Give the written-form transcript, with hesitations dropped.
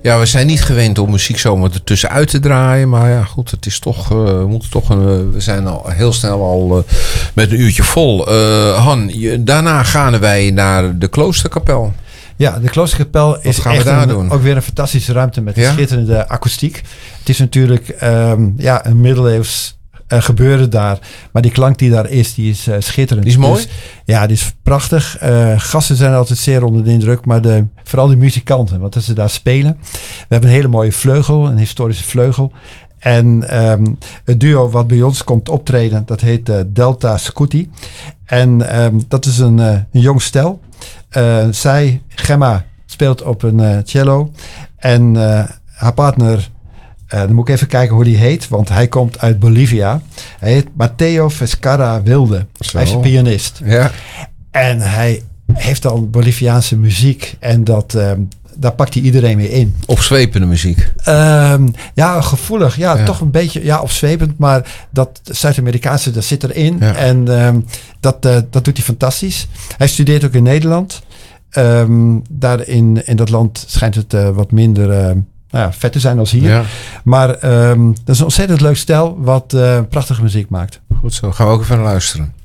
Ja, we zijn niet gewend om muziek zomaar ertussenuit te draaien. Maar ja, goed, het is toch... we zijn al heel snel al met een uurtje vol. Han, daarna gaan wij naar de Kloosterkapel. Ja, de Kloosterkapel is echt ook weer een fantastische ruimte met een schitterende akoestiek. Het is natuurlijk een middeleeuws gebeuren daar. Maar die klank die daar is, die is schitterend. Die is mooi? Dus, ja, die is prachtig. Gasten zijn altijd zeer onder de indruk. Maar vooral de muzikanten, want als ze daar spelen. We hebben een hele mooie vleugel, een historische vleugel. En het duo wat bij ons komt optreden, dat heet Delta Scuti. En dat is een jong stel. Zij, Gemma, speelt op een cello. En haar partner, dan moet ik even kijken hoe die heet, want hij komt uit Bolivia. Hij heet Matteo Vescara Wilde. Zo. Hij is een pianist. Ja. En hij heeft dan Boliviaanse muziek en daar pakt hij iedereen mee in. Opzwepende muziek. Gevoelig. Ja, toch een beetje opzwepend. Maar dat Zuid-Amerikaanse, dat zit erin. Ja. En dat doet hij fantastisch. Hij studeert ook in Nederland. Daar in dat land schijnt het wat minder vet te zijn als hier. Ja. Maar dat is een ontzettend leuk stel wat prachtige muziek maakt. Goed zo. Gaan we ook even naar luisteren.